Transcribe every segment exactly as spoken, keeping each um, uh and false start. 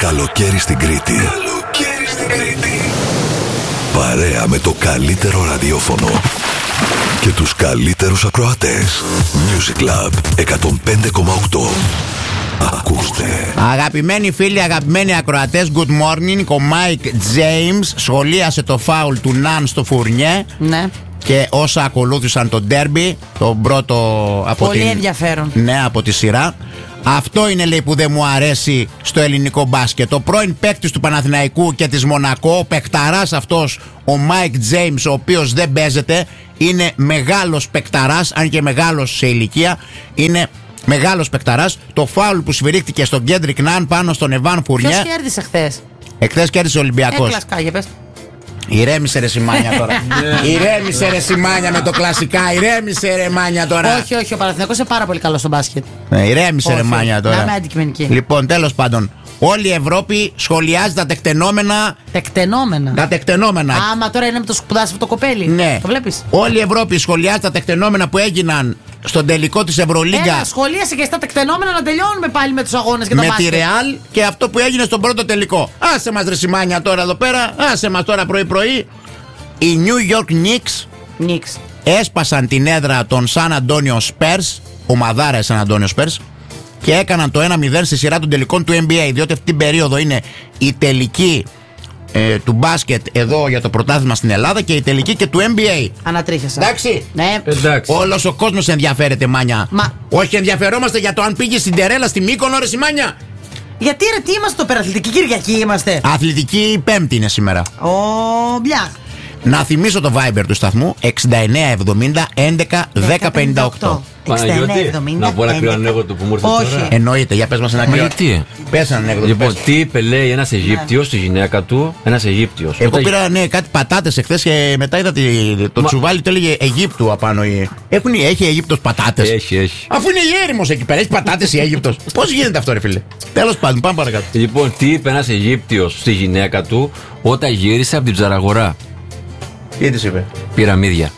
Καλοκαίρι στην Κρήτη. Καλοκαίρι στην Κρήτη. Παρέα με το καλύτερο ραδιόφωνο και τους καλύτερους ακροατές. Music Lab εκατόν πέντε κόμμα οκτώ. Ακούστε. Αγαπημένοι φίλοι, αγαπημένοι ακροατές, good morning. Ο Mike James σχολίασε το φάουλ του Ναν στο Φουρνιέ. Ναι. Και όσα ακολούθησαν το ντέρμπι, το πρώτο από Πολύ την... ενδιαφέρον. Ναι, από τη σειρά. Αυτό είναι, λέει, που δεν μου αρέσει στο ελληνικό μπάσκετ. Ο πρώην παίκτης του Παναθηναϊκού και της Μονακό, ο παικταράς αυτός, ο Mike James, ο οποίος δεν παίζεται, είναι μεγάλος παικταράς, αν και μεγάλος σε ηλικία, είναι μεγάλος παικταράς. Το φάουλ που σφυρίχτηκε στον Κέντρικ Ναν πάνω στον Εβάν Φουρνιέ. Ποιος κέρδισε χθες? Εχθές κέρδισε ο Ολυμπιακός. Έκλασκα, για πες. Ηρέμησε ρε Σιμάνια τώρα. Ηρέμησε ρε Σιμάνια με το κλασικά. Ηρέμησε ρε Μάνια τώρα. Όχι, όχι, ο Παναθηναϊκός είναι πάρα πολύ καλό στο μπάσκετ. Ε, ηρέμησε ρε Όχι, Μάνια τώρα. να είμαι αντικειμενική. Λοιπόν, τέλος πάντων, όλη η Ευρώπη σχολιάζει τα τεκτενόμενα. Τεκτενόμενα. Τα τεκτενόμενα. Άμα τώρα είναι με το σπουδάσει αυτό το κοπέλι. Ναι. Το βλέπεις? Όλη η Ευρώπη σχολιάζει τα τεκτενόμενα που έγιναν στον τελικό της Ευρωλίγκα. Έλα, σχολίασε και στα τεκτενόμενα να τελειώνουμε πάλι με τους αγώνες και το με μπάσκετ. τη Ρεάλ και αυτό που έγινε στον πρώτο τελικό. Άσε μας ρε Σιμάνια τώρα εδώ πέρα. Άσε μας τώρα πρωί-πρωί. Οι New York Knicks Νίξ. έσπασαν την έδρα των San Antonio Spurs, ομαδάρα San Antonio Spurs, και έκαναν το ένα μηδέν στη σειρά των τελικών του N B A, διότι αυτή την περίοδο είναι η τελική ε, του μπάσκετ εδώ για το πρωτάθλημα στην Ελλάδα και η τελική και του N B A. Ανατρίχιασα. Εντάξει. Ναι. Εντάξει. Όλος ο κόσμος ενδιαφέρεται, Μάνια. Μα- Όχι, ενδιαφερόμαστε για το αν πήγε στην Τερέλα στη Μύκονο, ρε Σιμάνια. Γιατί ρε, τι είμαστε το Περαθλητική Κυριακή είμαστε? Αθλητική Πέμπτη είναι σήμερα. Ο Μπλιάχ. Να θυμίσω το Viber του σταθμού εξήντα εννέα εβδομήντα έντεκα δέκα πενήντα οκτώ. Παναγιώτη, να πω ένα κρύο ανέκδοτο που μου ήρθε Όχι. τώρα. Εννοείται, για πες μας ένα Μα κρύο. γιατί? Πες ένα ανέκδοτο. Λοιπόν, πες. τι είπε, λέει, ένας Αιγύπτιος στη γυναίκα του, ένας Αιγύπτιος. Εγώ Όταν- πήρα ναι, κάτι πατάτες εχθές και μετά είδα τη- το Μα- τσουβάλι το έλεγε Αιγύπτου απάνω. η- Έχουν, έχει Αιγύπτος πατάτες. Έχει, έχει. Αφού είναι η έρημος εκεί πέρα, έχει πατάτες η Αίγυπτος. Πώς γίνεται αυτό, ρε φίλε? Τέλος πάντων, πάμε παρακάτω. Λοιπόν, τι είπε ένας Αιγύπτιος στη γυναίκα του όταν γύρισε από την ψαραγορά? Τι της είπε? Πυραμίδια.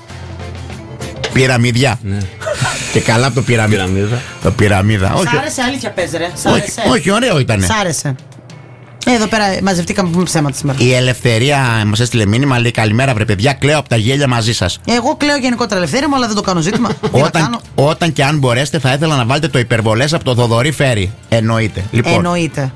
Πυραμίδια. Ναι. Και καλά από το πυραμίδα. Πυραμίδα. Το πυραμίδα. Σ' Όχι, άρεσε, αλήθεια πες ρε. Σ' όχι, άρεσε. όχι, ωραίο ήταν. Σ' άρεσε. Ε, εδώ πέρα μαζευτήκαμε που πούμε ψέματα σήμερα. Η Ελευθερία μας έστειλε μήνυμα, λέει καλημέρα βρε παιδιά, κλαίω από τα γέλια μαζί σας. Εγώ κλαίω γενικότερα ελευθέρη μου, αλλά δεν το κάνω ζήτημα. Τι να Όταν, κάνω? όταν και αν μπορέσετε, θα ήθελα να βάλετε το υπερβολές από το Θοδωρή Φέρι. Εννοείται. Λοιπόν, Εννοείται.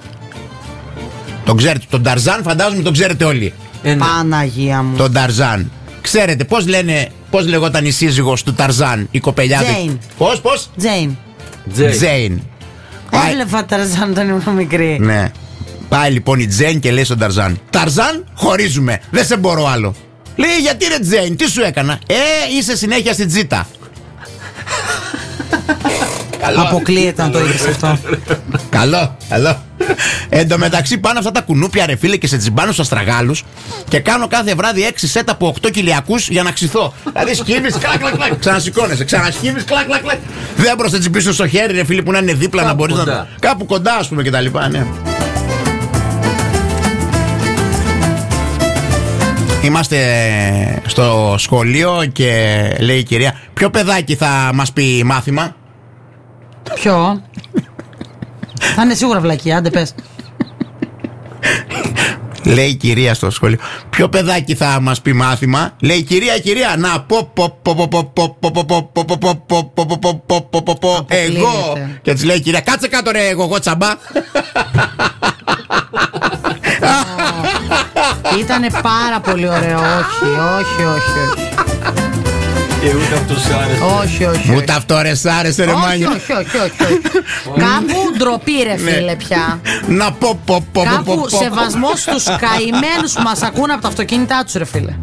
τον ξέρετε. Τον Ταρζάν, φαντάζομαι τον ξέρετε όλοι. Ε, ναι. Παναγία μου. Τον Ταρζάν. Ξέρετε πώς λένε, πώς λεγόταν η σύζυγος του Ταρζάν, η κοπελιά του. Τζέιν. Πώς, πώς? Τζέιν. Τζέι. Τζέιν. Πάει- Έβλεπα Ταρζάν όταν ήμουν μικρή. Ναι. Πάει λοιπόν η Τζέιν και λέει στον Ταρζάν: Ταρζάν, χωρίζουμε. Δεν σε μπορώ άλλο. Λέει: γιατί ρε Τζέιν, τι σου έκανα? Ε, είσαι συνέχεια στην τζίτα. Καλό. Αποκλείεται να το είδες αυτό. Καλό, καλό. Εν τω μεταξύ πάνω αυτά τα κουνούπια ρε φίλε και σε τσιμπάνω στους αστραγάλους και κάνω κάθε βράδυ έξι σετ από οκτώ κιλιακούς για να ξυθώ. Δηλαδή σκύβεις, κλακ κλακ κλακ, ξανασηκώνεσαι, ξανασκύβεις, κλακ κλακ κλακ. Δεν μπορείς να τσιμπήσεις στο χέρι ρε φίλε που να είναι δίπλα να Κάπου μπορείς να... κοντά. Κάπου κοντά ας πούμε και τα λοιπά, ναι. Είμαστε στο σχολείο και λέει η κυρία: ποιο παιδάκι θα μας πει μάθημα? Ποιο? Θα είναι σίγουρα βλακία, άντε πες. Λέει η κυρία στο σχολείο: ποιο παιδάκι θα μας πει μάθημα? Λέει η κυρία, η κυρία, να πω πω πω πω πω πω πω πω πω πω πω πω πω πω πω πω πω πω πω εγώ. Και της λέει η κυρία: κάτσε κάτω ρε εγώ, εγώ τσαμπά. Ήτανε πάρα πολύ ωραίο. Όχι, όχι, όχι, όχι. Και ούτε αυτός άρεσε. Όχι, όχι. Μου όχι. τα αυτό ρε σ' άρεσε ρε Όχι, Μάνιο. όχι, όχι, όχι, όχι. Κάπου ντροπή ρε φίλε πια. Να πω πω πω πω πω Κάπου πω. σεβασμός στους καημένους που μας ακούνε από τα αυτοκίνητά τους ρε φίλε.